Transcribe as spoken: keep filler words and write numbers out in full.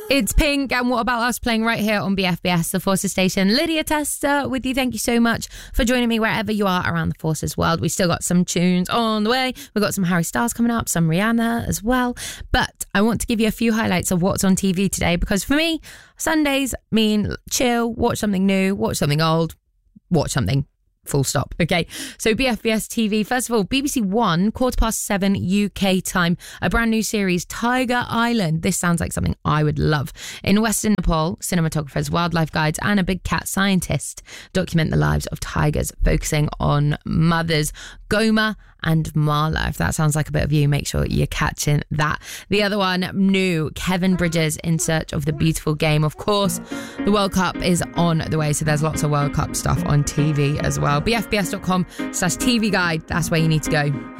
It's Pink, and What About Us playing right here on B F B S, the Forces Station. Lydia Tester with you. Thank you so much for joining me wherever you are around the Forces world. We've still got some tunes on the way. We've got some Harry Styles coming up, some Rihanna as well. But I want to give you a few highlights of what's on T V today, because for me, Sundays mean chill, watch something new, watch something old, watch something. Full stop. Okay, so B F B S T V. First of all, B B C One, quarter past seven U K time. A brand new series, Tiger Island. This sounds like something I would love. In Western Nepal, cinematographers, wildlife guides, and a big cat scientist document the lives of tigers, focusing on mothers Goma and Marla. If that sounds like a bit of you, make sure you're catching that. The other one, new, Kevin Bridges in search of the beautiful game. Of course, the World Cup is on the way, so there's lots of World Cup stuff on T V as well. B F B S dot com slash T V guide. That's where you need to go.